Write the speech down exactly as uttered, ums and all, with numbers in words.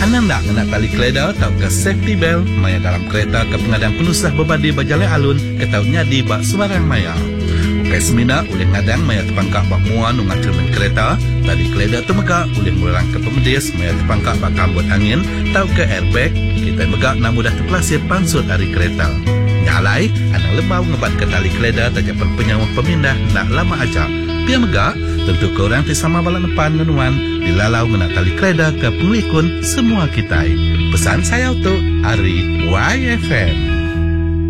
Hanang nak kena tali keleda atau ke safety belt maya dalam kereta ke pengadang penusah berbadi berjalan alun ke tau nyadi bak sebarang maya. Ukai semina oleh ngadang maya terpangkak bak muan nungat cermin kereta, tali keleda tu megak oleh murang ke pemedis maya terpangkak bak kambut angin tau ke airbag, kita megak nak mudah terpelasir pansut dari kereta. Nyalai, anang lebau ngebat ke tali keleda tajapan penyawa pemindah nak lama aja. Pia megak, tentu korang tisama balak depan ngenuan dilalau ngena tali keleda ke pengelikun semua kita. Pesan saya untuk Ari Y F M.